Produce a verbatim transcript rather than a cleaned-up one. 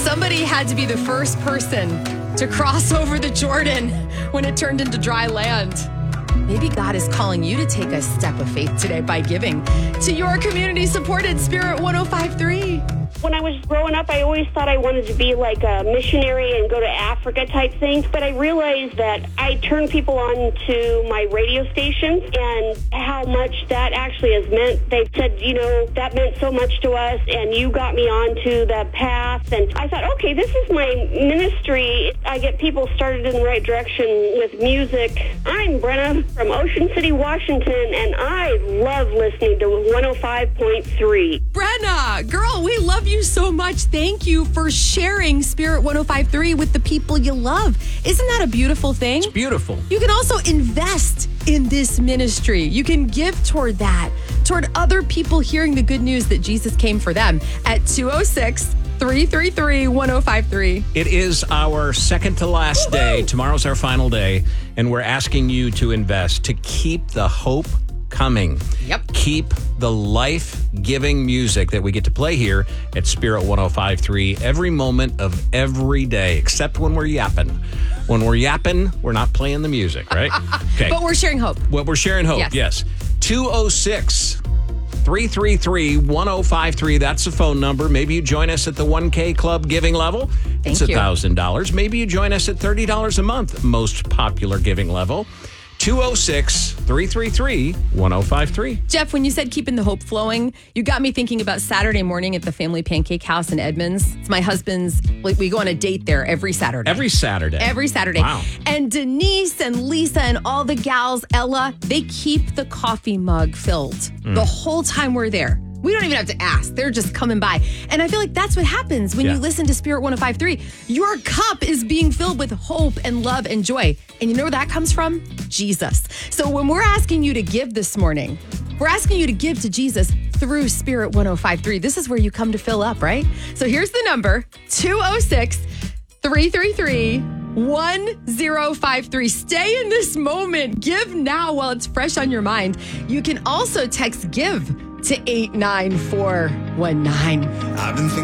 Somebody had to be the first person to cross over the Jordan when it turned into dry land. Maybe God is calling you to take a step of faith today by giving to your community-supported Spirit one oh five point three. When I was growing up, I always thought I wanted to be like a missionary and go to Africa type thing. But I realized that I turned people on to my radio stations and how much that actually has meant. They said, you know, that meant so much to us, and you got me onto the path. And I thought, okay, this is my ministry. I get people started in the right direction with music. I'm Brenna from Ocean City, Washington, and I love listening to one oh five point three. Brenna, girl, we love you so much. Thank you for sharing Spirit one oh five point three with the people you love. Isn't that a beautiful thing? It's beautiful. You can also invest in this ministry. You can give toward that, toward other people hearing the good news that Jesus came for them at two oh six, three three three, one oh five three. It is our second to last Woo-hoo! day. Tomorrow's our final day, and we're asking you to invest, to keep the hope coming. Yep. Keep the life-giving music that we get to play here at Spirit one oh five point three every moment of every day, except when we're yapping. When we're yapping, we're not playing the music, right? Okay. But we're sharing hope. Well, we're sharing hope, Yes. yes. two oh six, three three three, one oh five three. That's the phone number. Maybe you join us at the one K Club giving level. Thank it's you. one thousand dollars. Maybe you join us at thirty dollars a month, most popular giving level. two oh six, three three three, one oh five three. Jeff, when you said keeping the hope flowing, you got me thinking about Saturday morning at the Family Pancake House in Edmonds. It's my husband's, like, we go on a date there every Saturday. Every Saturday. Every Saturday. Wow. And Denise and Lisa and all the gals, Ella, they keep the coffee mug filled Mm. the whole time we're there. We don't even have to ask. They're just coming by. And I feel like that's what happens when Yeah. you listen to Spirit one oh five point three. Your cup is being filled with hope and love and joy. And you know where that comes from? Jesus. So when we're asking you to give this morning, we're asking you to give to Jesus through Spirit one oh five point three. This is where you come to fill up, right? So here's the number, two oh six, three three three, one oh five three. Stay in this moment. Give now while it's fresh on your mind. You can also text GIVE to eight nine four one nine. I've been thinking